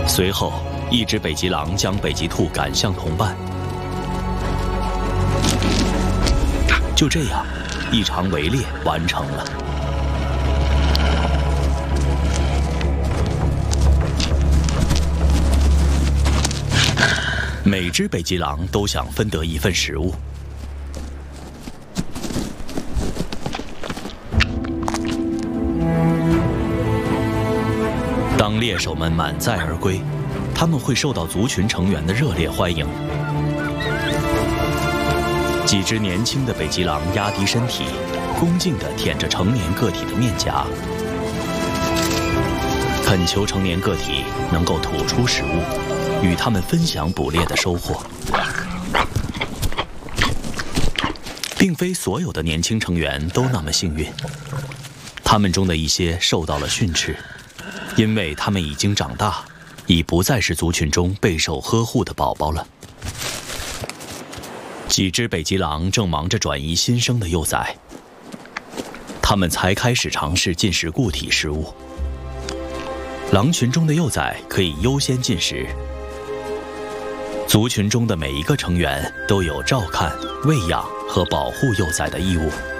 随后，一只北极狼将北极兔赶向同伴。就这样，一场围猎完成了。每只北极狼都想分得一份食物。当猎手们满载而归，他们会受到族群成员的热烈欢迎。几只年轻的北极狼压低身体，恭敬地舔着成年个体的面颊，恳求成年个体能够吐出食物，与他们分享捕猎的收获。并非所有的年轻成员都那么幸运，他们中的一些受到了训斥，因为他们已经长大，已不再是族群中备受呵护的宝宝了。几只北极狼正忙着转移新生的幼崽，他们才开始尝试进食固体食物。狼群中的幼崽可以优先进食。族群中的每一个成员都有照看、喂养和保护幼崽的义务。